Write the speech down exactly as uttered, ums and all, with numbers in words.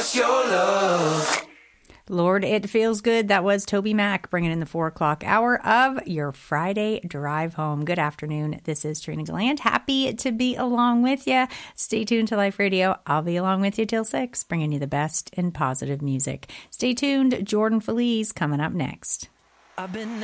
wants your love. Lord, it feels good. That was Toby Mac bringing in the four o'clock hour of your Friday drive home. Good afternoon. This is Trina Gland. Happy to be along with you. Stay tuned to Life Radio. I'll be along with you till six, bringing you the best in positive music. Stay tuned. Jordan Feliz coming up next. I've been